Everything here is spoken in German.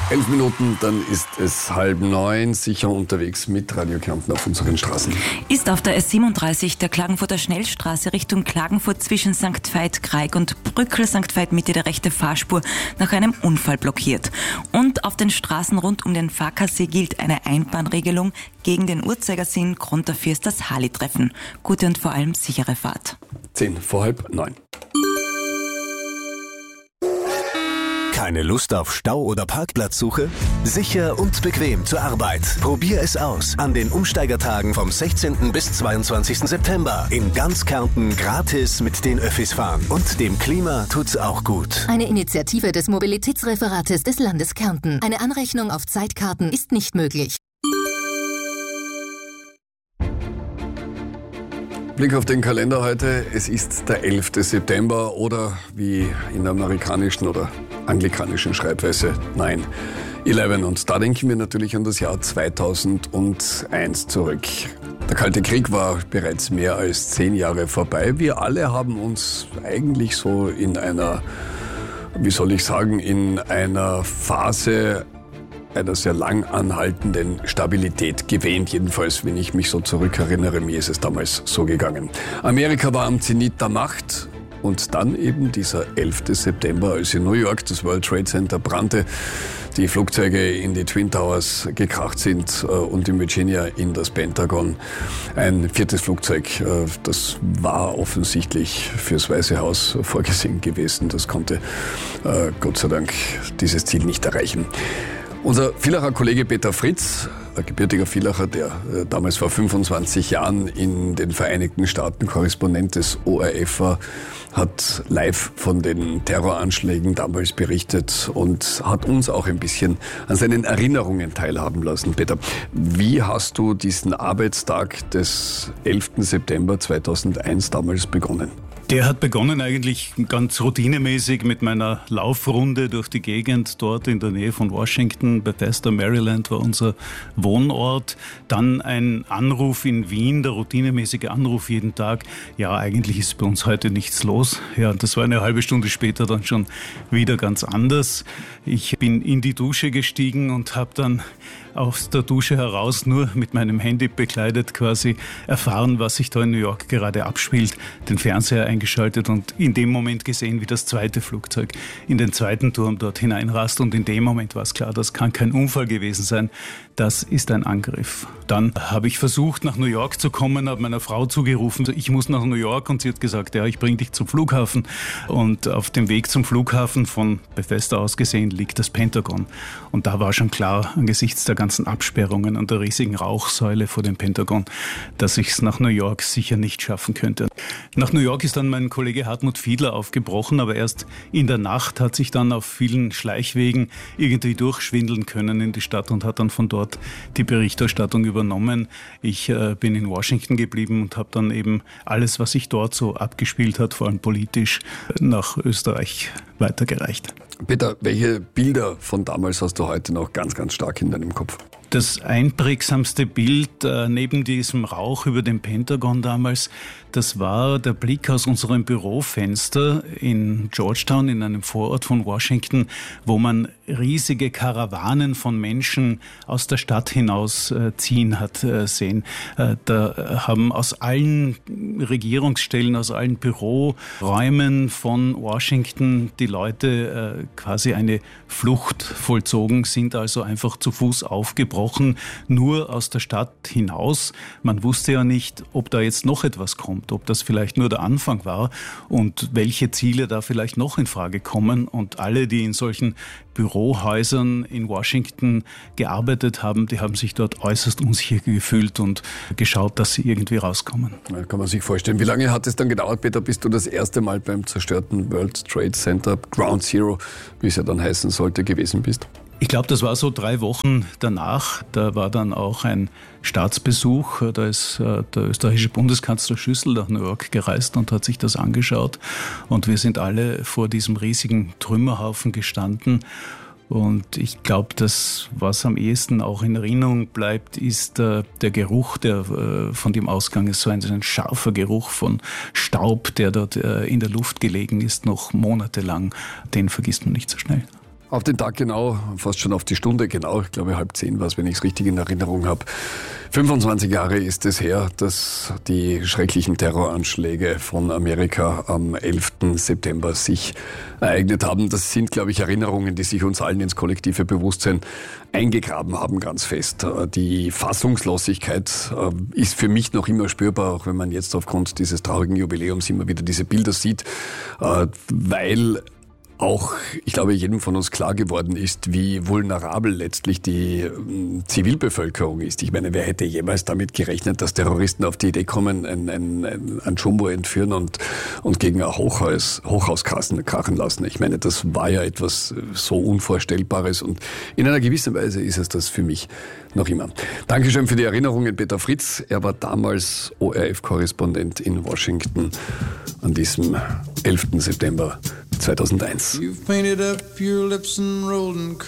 11 Minuten, dann ist es 8:30, sicher unterwegs mit Radio Kärnten auf unseren Straßen. Ist auf der S37 der Klagenfurter Schnellstraße Richtung Klagenfurt zwischen St. Veit-Kraig und Brückl St. Veit Mitte die rechte Fahrspur nach einem Unfall blockiert. Und auf den Straßen rund um den Farkasee gilt eine Einbahnregelung. Gegen den Uhrzeigersinn, Grund dafür ist das Harley-Treffen. Gute und vor allem sichere Fahrt. 8:10. Keine Lust auf Stau oder Parkplatzsuche? Sicher und bequem zur Arbeit. Probier es aus an den Umsteigertagen vom 16. bis 22. September. In ganz Kärnten gratis mit den Öffis fahren. Und dem Klima tut's auch gut. Eine Initiative des Mobilitätsreferates des Landes Kärnten. Eine Anrechnung auf Zeitkarten ist nicht möglich. Blick auf den Kalender heute. Es ist der 11. September oder wie in der amerikanischen oder anglikanischen Schreibweise 9/11. Und da denken wir natürlich an das Jahr 2001 zurück. Der Kalte Krieg war bereits mehr als 10 Jahre vorbei. Wir alle haben uns eigentlich so in einer, in einer Phase einer sehr lang anhaltenden Stabilität gewähnt. Jedenfalls, wenn ich mich so zurückerinnere, mir ist es damals so gegangen. Amerika war am Zenit der Macht und dann eben dieser 11. September, als in New York das World Trade Center brannte, die Flugzeuge in die Twin Towers gekracht sind und in Virginia in das Pentagon. Ein 4. Flugzeug, das war offensichtlich fürs Weiße Haus vorgesehen gewesen. Das konnte Gott sei Dank dieses Ziel nicht erreichen. Unser Villacher Kollege Peter Fritz, ein gebürtiger Villacher, der damals vor 25 Jahren in den Vereinigten Staaten Korrespondent des ORF war, hat live von den Terroranschlägen damals berichtet und hat uns auch ein bisschen an seinen Erinnerungen teilhaben lassen. Peter, wie hast du diesen Arbeitstag des 11. September 2001 damals begonnen? Der hat begonnen eigentlich ganz routinemäßig mit meiner Laufrunde durch die Gegend dort in der Nähe von Washington. Bethesda, Maryland war unser Wohnort. Dann ein Anruf in Wien, der routinemäßige Anruf jeden Tag. Ja, eigentlich ist bei uns heute nichts los. Ja, das war eine halbe Stunde später dann schon wieder ganz anders. Ich bin in die Dusche gestiegen und habe dann aus der Dusche heraus nur mit meinem Handy bekleidet quasi erfahren, was sich da in New York gerade abspielt, den Fernseher eingeschaltet und in dem Moment gesehen, wie das 2. Flugzeug in den 2. Turm dort hineinrast und in dem Moment war es klar, das kann kein Unfall gewesen sein, das ist ein Angriff. Dann habe ich versucht, nach New York zu kommen, habe meiner Frau zugerufen, ich muss nach New York und sie hat gesagt, ja, ich bringe dich zum Flughafen und auf dem Weg zum Flughafen von Bethesda aus gesehen liegt das Pentagon und da war schon klar, angesichts der ganzen Absperrungen und der riesigen Rauchsäule vor dem Pentagon, dass ich es nach New York sicher nicht schaffen könnte. Nach New York ist dann mein Kollege Hartmut Fiedler aufgebrochen, aber erst in der Nacht hat sich dann auf vielen Schleichwegen irgendwie durchschwindeln können in die Stadt und hat dann von dort die Berichterstattung übernommen. Ich bin in Washington geblieben und habe dann eben alles, was sich dort so abgespielt hat, vor allem politisch, nach Österreich weitergereicht. Peter, welche Bilder von damals hast du heute noch ganz, ganz stark in deinem Kopf? Das einprägsamste Bild neben diesem Rauch über dem Pentagon damals, das war der Blick aus unserem Bürofenster in Georgetown, in einem Vorort von Washington, wo man riesige Karawanen von Menschen aus der Stadt hinaus ziehen hat sehen. Da haben aus allen Regierungsstellen, aus allen Büroräumen von Washington die Leute quasi eine Flucht vollzogen, sind also einfach zu Fuß aufgebrochen, nur aus der Stadt hinaus. Man wusste ja nicht, ob da jetzt noch etwas kommt, ob das vielleicht nur der Anfang war und welche Ziele da vielleicht noch in Frage kommen. Und alle, die in solchen Bürohäusern in Washington gearbeitet haben, die haben sich dort äußerst unsicher gefühlt und geschaut, dass sie irgendwie rauskommen. Ja, kann man sich vorstellen. Wie lange hat es dann gedauert, Peter, bis du das erste Mal beim zerstörten World Trade Center, Ground Zero, wie es ja dann heißen sollte, gewesen bist? Ich glaube, das war so 3 Wochen danach. Da war dann auch ein Staatsbesuch. Da ist der österreichische Bundeskanzler Schüssel nach New York gereist und hat sich das angeschaut. Und wir sind alle vor diesem riesigen Trümmerhaufen gestanden. Und ich glaube, das, was am ehesten auch in Erinnerung bleibt, ist der Geruch, der von dem Ausgang ist, so ein scharfer Geruch von Staub, der dort in der Luft gelegen ist, noch monatelang. Den vergisst man nicht so schnell. Auf den Tag genau, fast schon auf die Stunde genau, ich glaube 9:30 war es, wenn ich es richtig in Erinnerung habe. 25 Jahre ist es her, dass die schrecklichen Terroranschläge von Amerika am 11. September sich ereignet haben. Das sind, glaube ich, Erinnerungen, die sich uns allen ins kollektive Bewusstsein eingegraben haben, ganz fest. Die Fassungslosigkeit ist für mich noch immer spürbar, auch wenn man jetzt aufgrund dieses traurigen Jubiläums immer wieder diese Bilder sieht, weil auch, ich glaube, jedem von uns klar geworden ist, wie vulnerabel letztlich die Zivilbevölkerung ist. Ich meine, wer hätte jemals damit gerechnet, dass Terroristen auf die Idee kommen, ein Jumbo entführen und gegen ein Hochhaus krachen lassen? Ich meine, das war ja etwas so Unvorstellbares und in einer gewissen Weise ist es das für mich noch immer. Dankeschön für die Erinnerungen, Peter Fritz. Er war damals ORF-Korrespondent in Washington an diesem 11. September 2001. You've painted up your lips and rolled and